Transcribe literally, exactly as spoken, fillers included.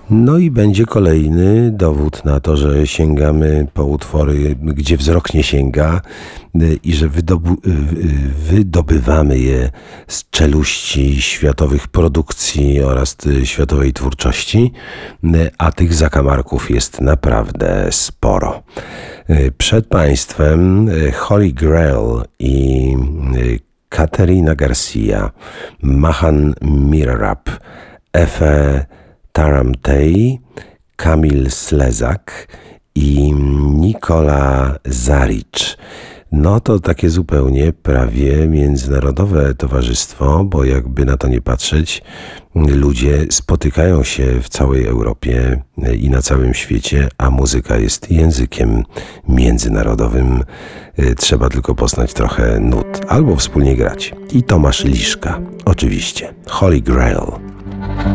No i będzie kolejny dowód na to, że sięgamy po utwory, gdzie wzrok nie sięga i że wydobu- wydobywamy je z czeluści światowych produkcji oraz światowej twórczości, a tych zakamarków jest naprawdę sporo. Przed Państwem Holy Grail i Katerina Garcia, Mahan Mirarab, Efe Taramtey, Kamil Slezak i Nikola Zaric. No to takie zupełnie prawie międzynarodowe towarzystwo, bo jakby na to nie patrzeć, ludzie spotykają się w całej Europie i na całym świecie, a muzyka jest językiem międzynarodowym. Trzeba tylko poznać trochę nut albo wspólnie grać. I Tomasz Liszka, oczywiście. Holy Grail.